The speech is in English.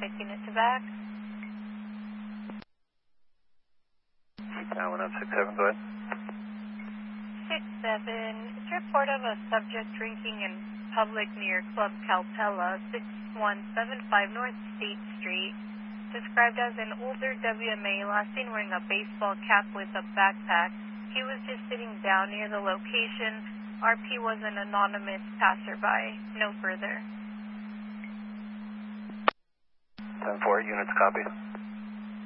traffic unit to back. 1067, go ahead. 67, it's a report of a subject drinking in public near Club Calpella, 6175 North State Street. Described as an older WMA, last seen wearing a baseball cap with a backpack. He was just sitting down near the location. RP was an anonymous passerby. No further. 10-4, units copy.